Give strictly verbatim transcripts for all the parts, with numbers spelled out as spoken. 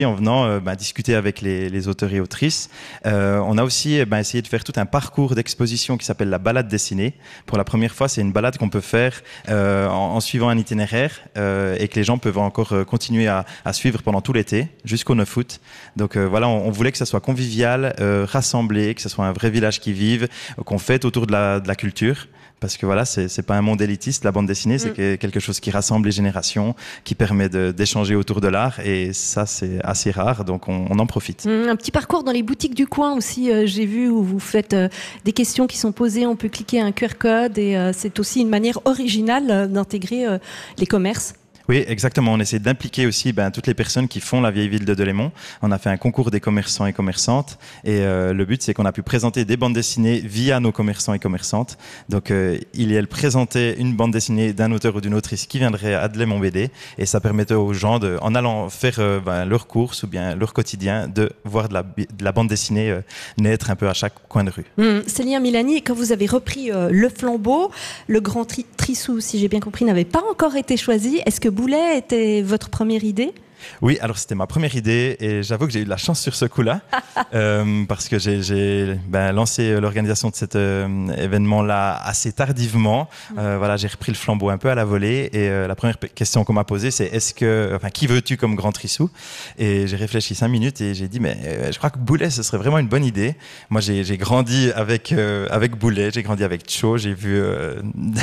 en venant euh, bah, discuter avec les, les auteurs et autrices. Euh, on a aussi bah, essayé de faire tout un parcours d'exposition qui s'appelle la balade dessinée. Pour la première fois, c'est une balade qu'on peut faire euh, en, en suivant un itinéraire euh, et que les gens peuvent encore euh, continuer à, à suivre pendant tout l'été, jusqu'au neuf août. Donc euh, voilà, on, on voulait que ça soit convivial, euh, rassemblé, que ce soit un vrai village qui vive, qu'on fête autour de la, de la culture. Parce que voilà, c'est, c'est pas un monde élitiste, la bande dessinée, c'est mmh. quelque chose qui rassemble les générations, qui permet de, d'échanger autour de l'art, et ça, c'est assez rare, donc on, on en profite. Mmh, un petit parcours dans les boutiques du coin aussi, euh, j'ai vu, où vous faites euh, des questions qui sont posées, on peut cliquer un Q R code, et euh, c'est aussi une manière originale euh, d'intégrer euh, les commerces. Oui, exactement. On essaie d'impliquer aussi ben, toutes les personnes qui font la vieille ville de Delémont. On a fait un concours des commerçants et commerçantes. Et euh, le but, c'est qu'on a pu présenter des bandes dessinées via nos commerçants et commerçantes. Donc, euh, il et elle présentaient une bande dessinée d'un auteur ou d'une autrice qui viendrait à Delémont B D. Et ça permettait aux gens, de, en allant faire euh, ben, leurs courses ou bien leur quotidien, de voir de la, de la bande dessinée euh, naître un peu à chaque coin de rue. Mmh. Célia Milani, quand vous avez repris euh, le flambeau, le grand tri- Trissou, si j'ai bien compris, n'avait pas encore été choisi. Est-ce que Boulet était votre première idée ? Oui, alors c'était ma première idée et j'avoue que j'ai eu de la chance sur ce coup-là euh, parce que j'ai, j'ai ben, lancé l'organisation de cet euh, événement-là assez tardivement. Euh, voilà, j'ai repris le flambeau un peu à la volée et euh, la première question qu'on m'a posée, c'est est-ce que, enfin, qui veux-tu comme grand Trissou ? Et j'ai réfléchi cinq minutes et j'ai dit, mais euh, je crois que Boulet, ce serait vraiment une bonne idée. Moi, j'ai, j'ai grandi avec euh, avec Boulet, j'ai grandi avec Cho, j'ai vu, euh,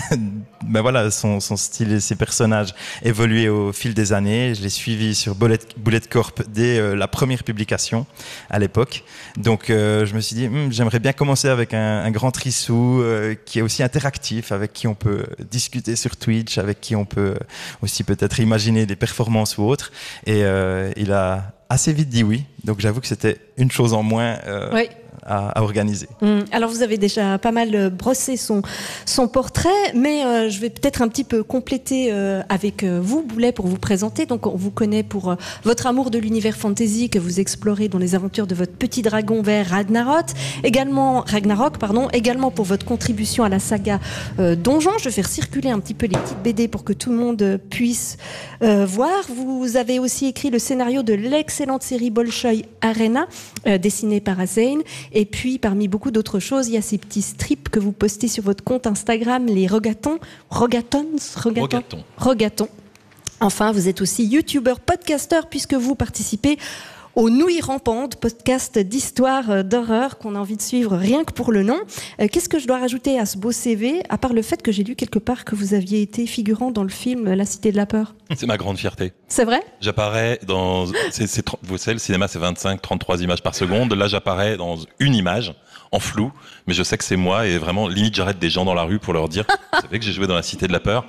ben voilà, son son style et ses personnages évoluer au fil des années. Je l'ai suivi sur Bullet, Bullet Corp dès euh, la première publication à l'époque. Donc euh, je me suis dit, hm, j'aimerais bien commencer avec un, un grand Trissou euh, qui est aussi interactif, avec qui on peut discuter sur Twitch, avec qui on peut aussi peut-être imaginer des performances ou autres. Et euh, il a assez vite dit oui. Donc j'avoue que c'était une chose en moins euh, oui. à, à organiser. Mmh. Alors vous avez déjà pas mal brossé son, son portrait, mais euh, je vais peut-être un petit peu compléter euh, avec euh, vous, Boulet, pour vous présenter. Donc on vous connaît pour euh, votre amour de l'univers fantasy que vous explorez dans les aventures de votre petit dragon vert Ragnarok, également, Ragnarok, pardon, également pour votre contribution à la saga euh, Donjon. Je vais faire circuler un petit peu les petites B D pour que tout le monde puisse euh, voir. Vous avez aussi écrit le scénario de l'excellente série Bolshoi Arena, euh, dessinée par Azane. Et puis, parmi beaucoup d'autres choses, il y a ces petits strips que vous postez sur votre compte Instagram, les Rogatons. Rogatons Rogatons. Rogatons. Enfin, vous êtes aussi youtubeur, podcasteur, puisque vous participez au Nouilles Rampantes, podcast d'histoire d'horreur qu'on a envie de suivre rien que pour le nom. Euh, qu'est-ce que je dois rajouter à ce beau C V, à part le fait que j'ai lu quelque part que vous aviez été figurant dans le film La Cité de la Peur ? C'est ma grande fierté. C'est vrai ? J'apparais dans... C'est, c'est, vous savez, le cinéma, c'est vingt-cinq trente-trois images par seconde. Là, j'apparais dans une image, en flou, mais je sais que c'est moi, et vraiment, limite, j'arrête des gens dans la rue pour leur dire « Vous savez que j'ai joué dans La Cité de la Peur ?»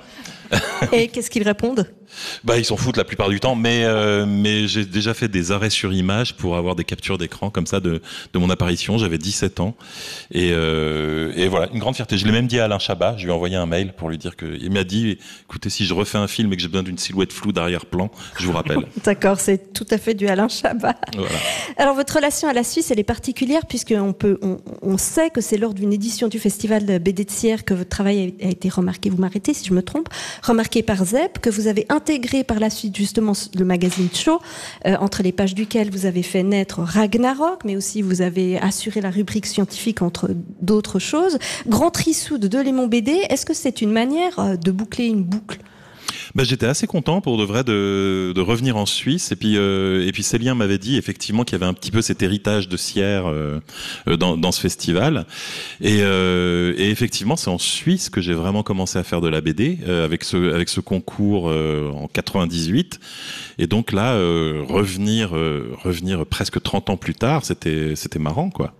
Et qu'est-ce qu'ils répondent ? Bah, ils s'en foutent la plupart du temps, mais euh, mais j'ai déjà fait des arrêts sur image pour avoir des captures d'écran comme ça de de mon apparition. J'avais dix-sept ans et euh, et voilà, une grande fierté. Je l'ai même dit à Alain Chabat. Je lui ai envoyé un mail pour lui dire que il m'a dit, écoutez, si je refais un film et que j'ai besoin d'une silhouette floue d'arrière-plan, je vous rappelle. D'accord, c'est tout à fait du Alain Chabat. Voilà. Alors votre relation à la Suisse, elle est particulière puisque on peut on, on sait que c'est lors d'une édition du festival de B D de Sierre que votre travail a été remarqué. Vous m'arrêtez si je me trompe. Remarqué par Zep, que vous avez intégré par la suite justement le magazine Cho, euh, entre les pages duquel vous avez fait naître Ragnarok, mais aussi vous avez assuré la rubrique scientifique entre d'autres choses. Grand Trissou de Delémont B D, est-ce que c'est une manière de boucler une boucle ? Bah, j'étais assez content pour de vrai de, de revenir en Suisse et puis euh, et puis Célien m'avait dit effectivement qu'il y avait un petit peu cet héritage de Sierre euh, dans, dans ce festival et, euh, et effectivement c'est en Suisse que j'ai vraiment commencé à faire de la B D euh, avec ce avec ce concours euh, en quatre-vingt-dix-huit et donc là euh, revenir euh, revenir presque trente ans plus tard c'était c'était marrant quoi.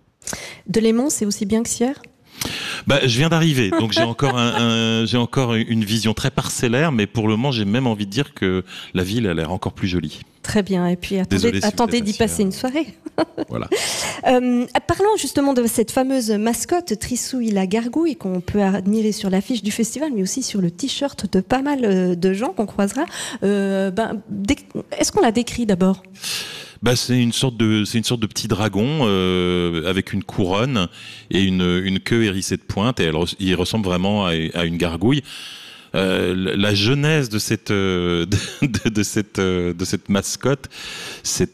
Delémont c'est aussi bien que Sierre ? Bah, je viens d'arriver, donc j'ai encore un, un, j'ai encore une vision très parcellaire, mais pour le moment, j'ai même envie de dire que la ville a l'air encore plus jolie. Très bien, et puis attendez, Désolé si attendez d'y passer une soirée. Voilà. euh, parlons justement de cette fameuse mascotte Trissouille la gargouille qu'on peut admirer sur l'affiche du festival, mais aussi sur le t-shirt de pas mal de gens qu'on croisera. Euh, ben, est-ce qu'on la décrit d'abord ? Bah, c'est une sorte de c'est une sorte de petit dragon euh, avec une couronne et une une queue hérissée de pointe et elle il ressemble vraiment à, à une gargouille. Euh, la genèse de cette, euh, de, de cette, euh, de cette mascotte, c'est